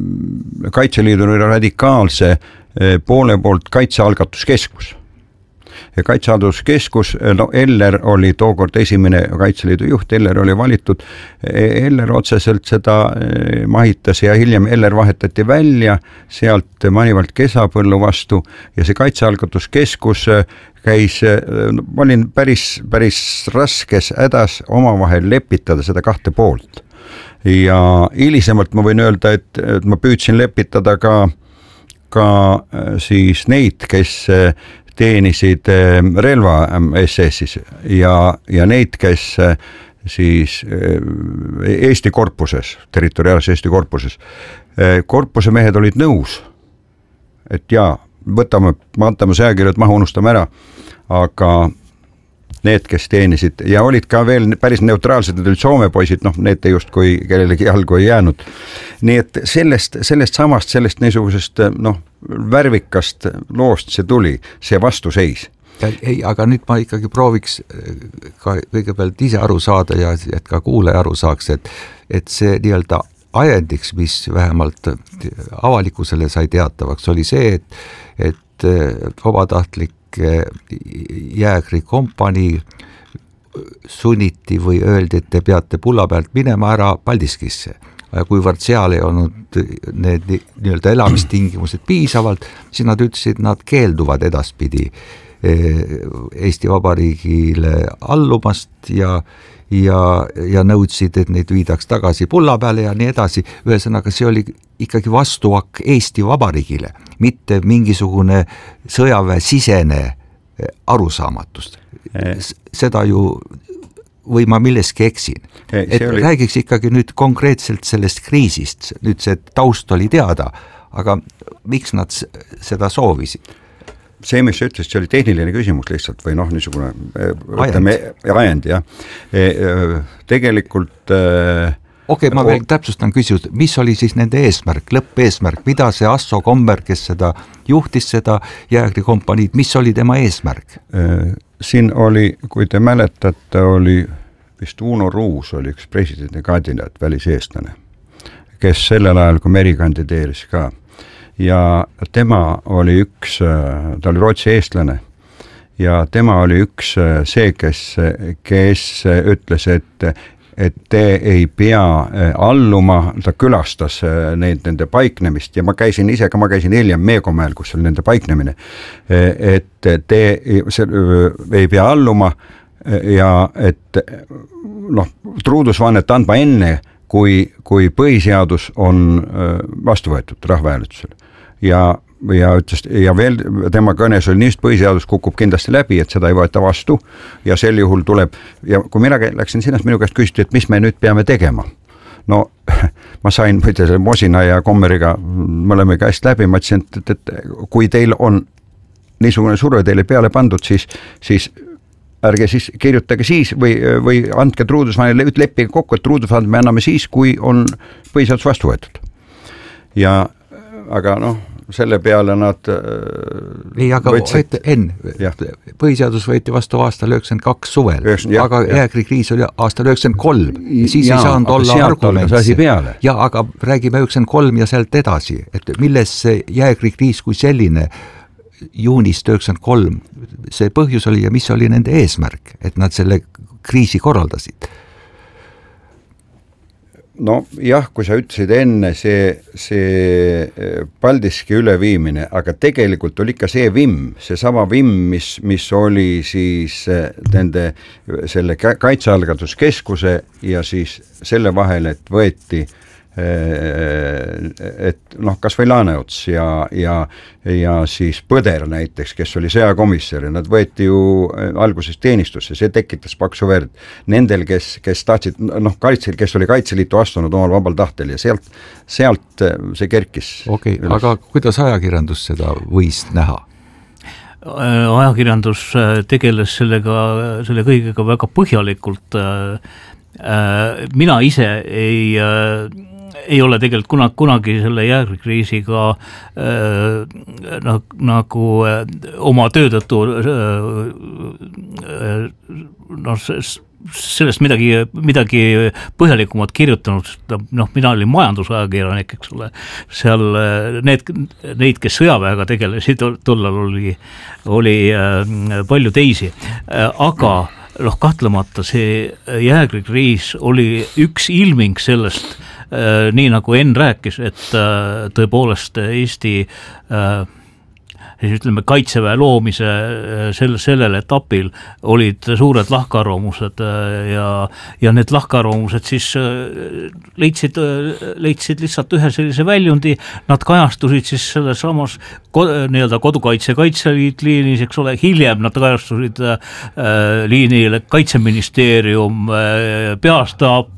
Kaitseliidu radikaalse poole poolt kaitsealgatuskeskus. ja Kaitsehalduskeskus, no Eller oli tookord esimene Kaitseliidu juht, Eller oli valitud, Eller otseselt seda mahitas ja hiljem Eller vahetati välja sealt Manivald Kesapõllu vastu ja see Kaitsehalduskeskus käis, ma olin päris, päris raskes hädas omavahel lepitada seda kahte poolt. Ja hilisemalt ma võin öelda, et, et ma püüdsin lepitada ka, ka siis neid, kes teenisid relva S S-is ja, ja neid, kes siis Eesti korpuses, territoriaalses Eesti korpuses. Korpuse mehed olid nõus, et jaa, võtame, vaatame sõjakirjad maha, unustame ära, aga need, kes teenisid ja olid ka veel päris neutraalsed, need olid Soome poisid, noh, need just kui kellelegi jalgu ei jäänud. Nii et sellest, sellest samast, sellest niisugusest noh, värvikast loost see tuli, see vastuseis. Ei, aga nüüd ma ikkagi prooviks ka kõigepealt ise aru saada ja et ka kuulaja aru saaks, et, et see nii-öelda ajendiks, mis vähemalt avalikkusele sai teatavaks, oli see, et, et vabatahtlik jäägri kompanii sunniti või öeldi, et te peate pulla pealt minema ära Paldiskisse. Ja kuivõrd seal ei olnud need nii-öelda elamistingimused piisavalt, siis nad ütlesid, nad keelduvad edaspidi Eesti Vabariigile allumast ja ja, ja nõudsid, et neid viidaks tagasi pulla peale ja nii edasi. Ühesõnaga, see oli ikkagi vastuak Eesti Vabariigile, mitte mingisugune sõjaväe sisene arusaamatust. Seda ju, või ma milleski eksin. Et oli... räägiks ikkagi nüüd konkreetselt sellest kriisist. Nüüd see taust oli teada, aga miks nad seda soovisid? See, mis sa ütlesid, see oli tehniline küsimus lihtsalt või noh, niisugune ütleme, ajend, jah. Tegelikult okei, okay, ma veel täpsustan küsimus, mis oli siis nende eesmärk, lõppeesmärk, mida see Asso Kommer, kes seda juhtis, seda jäägrikompaniid, mis oli tema eesmärk? Siin oli, kui te mäletate, oli vist Uno Ruus oli üks presidendi kandidaat, väliseestlane, kes sellel ajal, kui Meri kandideeris ka, ja tema oli üks, ta oli Rootsi eestlane ja tema oli üks see, kes, kes ütles, et, et te ei pea alluma, ta külastas neid, nende paiknemist ja ma käisin ise ka, ma käisin hiljem Meekomäel, kus oli nende paiknemine, et te see, ei pea alluma ja et noh, truudusvannet andma enne, kui, kui põhiseadus on vastu võetud rahvahääletusel. Ja, ja ütles, ja veel tema kõnes oli niist, põhiseadus kukub kindlasti läbi, et seda ei võeta vastu ja sel juhul tuleb, ja kui mina läksin sinna, minu käest küsiti, et mis me nüüd peame tegema. No ma sain võite selle Mosina ja Kommeriga, me oleme käest läbi, ma ütlesin, et, et, et kui teil on niisugune surve teile peale pandud, siis, siis ärge siis kirjutage siis või, või andke truudusvanile, leppige kokku, et truudusvanile me anname siis, kui on põhiseadus vastu võetud. Ja aga noh, selle peale nad ei, aga võtsid... enne, põhiseadus võeti vastu aastal üheksakümmend kaks suvel, üheksakümmend, aga jäägrikriis oli aastal üheksakümmend kolm, siis ja, ei saanud olla argument. Ja, aga räägime üheksakümmend kolm ja sealt edasi, et milles see jäägrikriis kui selline juunist üheksakümmend kolm, see põhjus oli ja mis oli nende eesmärk, et nad selle kriisi korraldasid? No jah, kui sa ütlesid enne see, see Paldiski üleviimine, aga tegelikult oli ikka see vimm, see sama vimm, mis, mis oli siis nende selle kaitsealgatuskeskuse ja siis selle vahel, et võeti et noh, kas või Laaneots ja, ja, ja siis Põder näiteks, kes oli sõjakomissar ja nad võeti ju alguses teenistusse, see tekitas paksu verd nendel, kes, kes tahtsid, noh, kaitsel, kes oli Kaitseliitu astunud omal vabal tahtel ja sealt, sealt see kerkis. Okei, okay, aga kuidas ajakirjandus seda võis näha? Ajakirjandus tegeles sellega, selle kõigega väga põhjalikult. Mina ise ei ei ole tegelikult kunagi, kunagi selle jäägrikriisiga äh, no, nagu äh, oma töötõttu äh, no, sellest midagi, midagi põhjalikumat kirjutanud, noh, mina olin majandusajakirjanik, eks ole, seal need, neid, kes sõjaväega tegelesid, tollal oli, oli palju teisi, aga noh, kahtlemata see jäägrikriis oli üks ilming sellest, nii nagu Enn rääkis, et tõepoolest Eesti siis ütleme kaitseväe loomise sel, sellel etapil olid suured lahkarvamused ja, ja need lahkarvamused siis leidsid, leidsid lihtsalt ühe sellise väljundi, nad kajastusid siis selles samas nii-öelda kodukaitse kaitseliit liinis, eks ole, hiljem nad kajastusid äh, liinile Kaitseministeerium, äh, peastaap,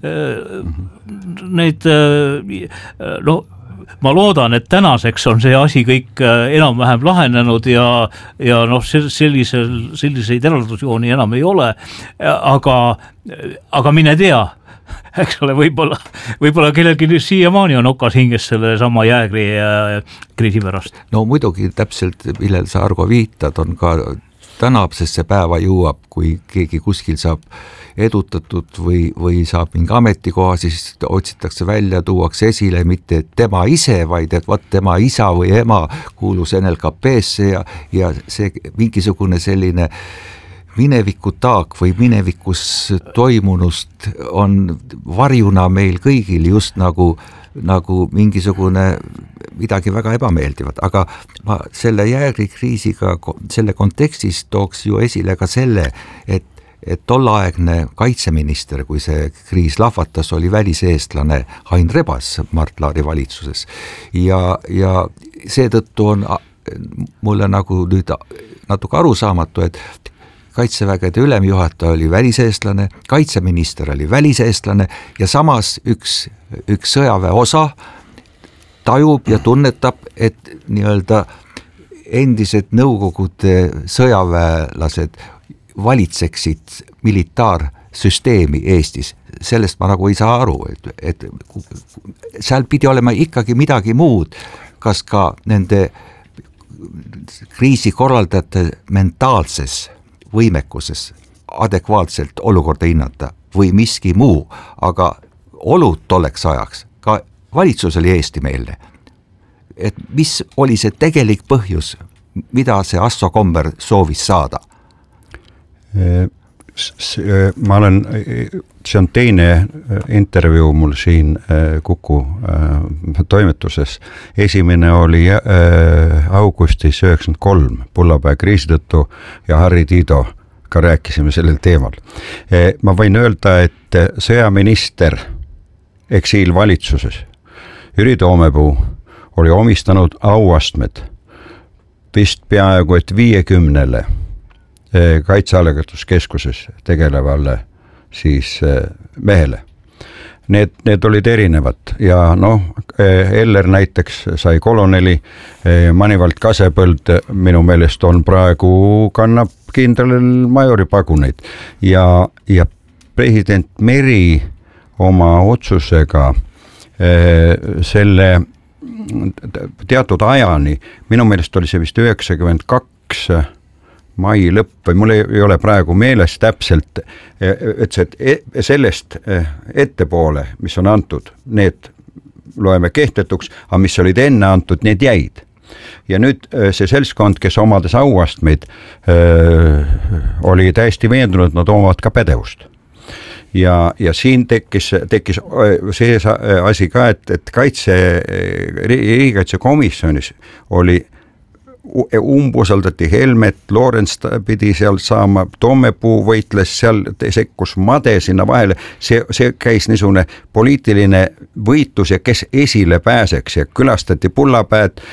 äh, neid äh, no ma loodan, et tänaseks on see asi kõik enam-vähem lahenenud ja, ja noh, sellisel, selliseid eraldusjooni enam ei ole, aga, aga mine tea, eks ole, võib-olla, võib-olla kellelgi siiamaani on okas hinges selle sama jäägri kriisi pärast. No muidugi täpselt, millel sa Argo viitad, on ka tänasesse päeva jõuab, kui keegi kuskil saab edutatud või, või saab mingi ametikoha, siis otsitakse välja, tuuakse esile mitte tema ise, vaid et vaat tema isa või ema kuulus N L K P-sse ja, ja see mingisugune selline mineviku taak või minevikus toimunust on varjuna meil kõigil just nagu, nagu mingisugune midagi väga ebameeldivat, aga ma selle jäägrikriisiga, selle kontekstis tooks ju esile ka selle, et et tollaegne kaitseminister, kui see kriis lahvatas, oli väliseestlane Ain Rebas Mart Laari valitsuses ja, ja seetõttu on mulle nagu nüüd natuke arusaamatu, et kaitsevägede ülemjuhataja oli väliseestlane, kaitseminister oli väliseestlane ja samas üks, üks sõjaväe osa tajub ja tunnetab, et nii-öelda endised Nõukogude sõjaväelased valitseksid militaarsüsteemi Eestis. Sellest ma nagu ei saa aru, et, et seal pidi olema ikkagi midagi muud, kas ka nende kriisikorraldajate mentaalses võimekuses adekvaatselt olukorda hinnata või miski muu, aga olud tolleks ajaks, ka valitsus oli eestimeelne. Et mis oli see tegelik põhjus, mida see Asso Komber soovis saada? Ma olen, see on teine intervjuu mul siin Kuku toimetuses. Esimene oli augustis üheksakümmend kolm Pullapäe kriisi tõttu ja Harri Tiido ka rääkisime sellel teemal. Ma võin öelda, et sõjaminister eksiilvalitsuses Jüri Toomepuu oli omistanud auastmed vist peaaegu et viiekümnele kaitsealgastuskeskuses tegelevale siis mehele. Need, need olid erinevad ja noh, Eller näiteks sai koloneli, Manivald Kasepõld minu meelest on praegu kannab kindralil majori paguneid ja, ja president Meri oma otsusega selle teatud ajani, minu meelest oli see vist üheksakümmend kaks mai lõpp või mul ei ole praegu meeles täpselt, et see, sellest ettepoole, mis on antud, need loeme kehtetuks, aga mis olid enne antud, need jäid. Ja nüüd see seltskond, kes omades auastmeid, oli täiesti veendunud, nad omavad ka pädevust. Ja, ja siin tekkis, tekkis see asi ka, et, et kaitse, riigikaitsekomisjonis oli umbusaldati Helmet, Lorenz pidi seal saama, Toomepuu võitles seal, sekkus Made sinna vahele, see, see käis niisugune poliitiline võitlus ja kes esile pääseks ja külastati Pullapäed,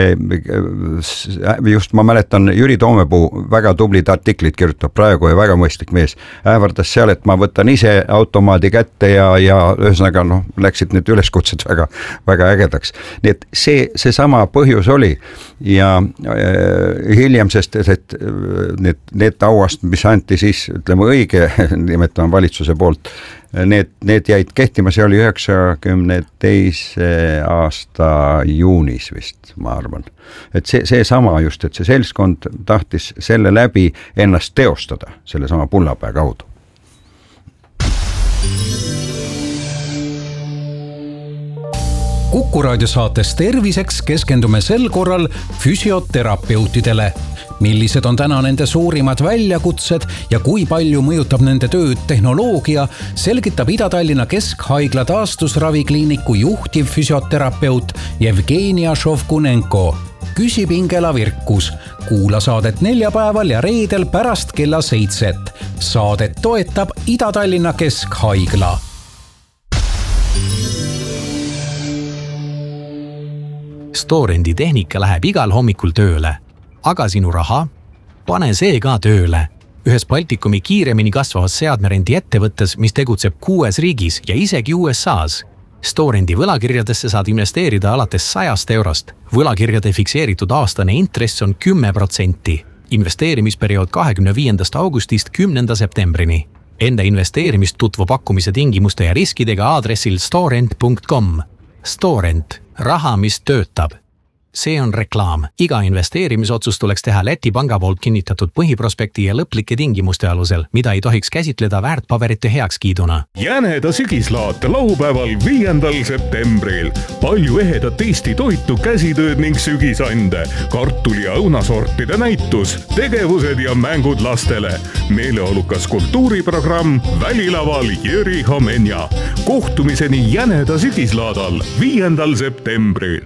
just ma mäletan, Jüri Toomepuu väga tublid artiklid kirjutab praegu ja väga mõistlik mees, ähvardas seal, et ma võtan ise automaadi kätte ja, ja ühesõnaga noh, läksid need üleskutsed väga, väga ägedaks. Nii et see, see sama põhjus oli ja hiljem, sest et need, need auast, mis anti siis, ütleme õige, nimetame valitsuse poolt, need, need jäid kehtima, see oli üheksakümne teise aasta juunis vist, ma arvan. Et see, see sama just, et see seltskond tahtis selle läbi ennast teostada, selle sama Pullapäe kaudu. Kuku raadio saates Terviseks keskendume sel korral füsioterapeutidele. Millised on täna nende suurimad väljakutsed ja kui palju mõjutab nende tööd tehnoloogia, selgitab Ida-Tallinna Keskhaigla taastusravikliiniku juhtiv füsioterapeut Jevgenia Šovkunenko. Küsib Ingela Virkus. Kuula saadet neljapäeval ja reedel pärast kella seitset. Saadet toetab Ida-Tallinna Keskhaigla. Storendi tehnika läheb igal hommikul tööle. Aga sinu raha? Pane see ka tööle. Ühes Baltikumi kiiremini kasvavas seadmerendi ettevõttes, mis tegutseb kuues riigis ja isegi U S A's. Storendi võlakirjadesse saad investeerida alates sajast eurost. Võlakirjade fikseeritud aastane intress on kümme protsenti. Investeerimisperiood kahekümne viiendast augustist kümnenda septembrini. Enda investeerimist tutvu pakkumise tingimuste ja riskidega aadressil storent punkt com. Storent. Raha, mis töötab. See on reklaam. Iga investeerimisotsus tuleks teha Läti panga poolt kinnitatud põhiprospekti ja lõplike tingimuste alusel, mida ei tohiks käsitleda väärtpaberite heakskiiduna. Jäneda sügislaat laupäeval viiendal septembril. Palju ehedat Eesti toitu, käsitööd ning sügisande, kartuli ja õunasortide näitus, tegevused ja mängud lastele. Meeleolukas kultuuriprogramm Välilaval Jüri Homenja. Kohtumiseni Jäneda sügislaadal viiendal septembril.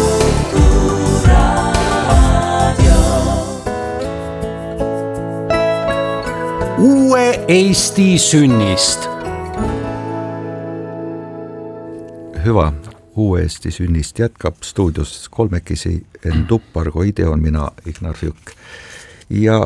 Uue Eesti sünnist. Hüva, Uue Eesti sünnist jätkab stuudios kolmekesi en Tuppargo, ideon mina Ignar Fjuk. Ja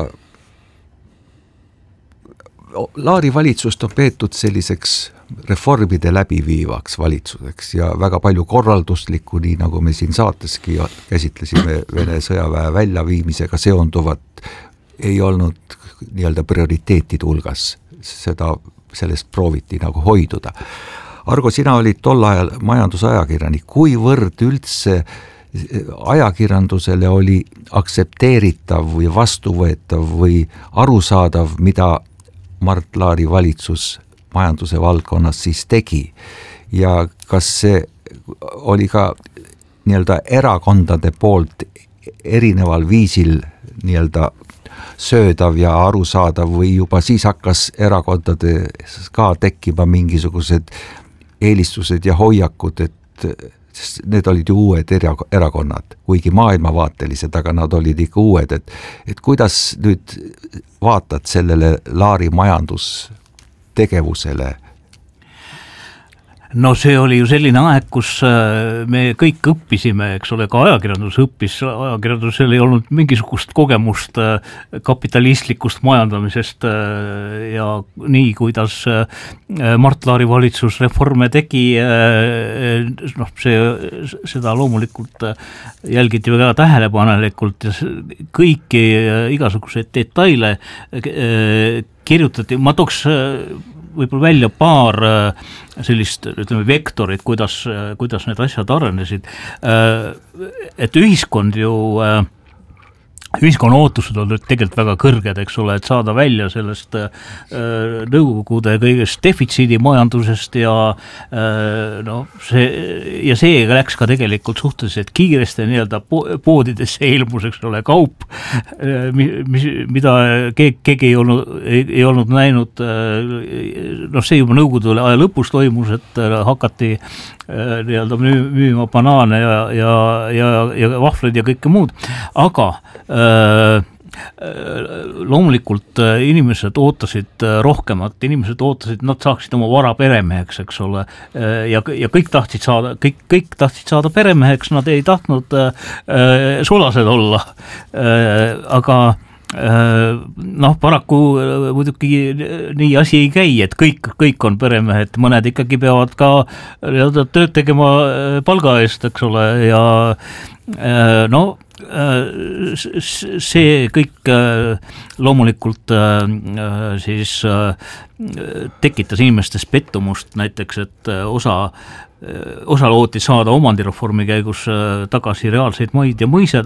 Laari valitsust on peetud selliseks reformide läbiviivaks valitsuseks ja väga palju korralduslikku, nii nagu me siin saateski käsitlesime Vene sõjaväe väljaviimisega seonduvat, ei olnud nii-öelda prioriteetide hulgas. Seda, sellest prooviti nagu hoiduda. Argo, sina olid tol ajal majandusajakirjanik. Kuivõrd üldse ajakirjandusele oli aksepteeritav või vastuvõetav või arusaadav, mida Mart Laari valitsus majanduse valdkonnas siis tegi ja kas see oli ka nii-öelda erakondade poolt erineval viisil nii-öelda söödav ja arusaadav või juba siis hakkas erakondade ka tekkima mingisugused eelistused ja hoiakud, et need olid ju uued erakonnad, kuigi maailmavaatelised, aga nad olid ikka uued, et, et kuidas nüüd vaatad sellele Laari majandustegevusele? No see oli ju selline aeg, kus me kõik õppisime, eks ole, ka ajakirjandus õppis, ajakirjandusel ei olnud mingisugust kogemust kapitalistlikust majandamisest ja nii, kuidas Mart Laari valitsus reforme tegi, noh, see, seda loomulikult jälgiti väga tähelepanelikult ja kõiki igasuguseid detaile kirjutati, ma tooks võib-olla välja paar sellist, ütleme, vektorit, kuidas, kuidas need asjad arenesid. Et ühiskond ju, ühiskonna ootused on tegelikult väga kõrged, eks ole, et saada välja sellest nõukogude kõigest defitsiidi majandusest ja no see, ja see läks ka tegelikult suhteliselt kiiresti nii-öelda poodidesse ilmus, eks ole, kaup, mis, mida keegi, keegi ei olnud, ei, ei olnud näinud, noh, see juba nõukogude aja lõpus toimus, et hakati nii-öelda müüma banaane ja, ja, ja, ja vahvleid ja kõike muud, aga loomulikult inimesed ootasid rohkemat, inimesed ootasid, nad saaksid oma vara peremeheks, eks ole, ja, ja kõik tahtsid saada, kõik, kõik tahtsid saada peremeheks, nad ei tahtnud äh, sulased olla, äh, aga noh, paraku muidugi nii asi ei käi, et kõik, kõik on peremehed, mõned ikkagi peavad ka tööd tegema palga eest, eks ole, ja no see kõik loomulikult siis tekitas inimestes pettumust näiteks, et osa osa looti saada omandireformi käigus tagasi reaalseid maid ja mõisad,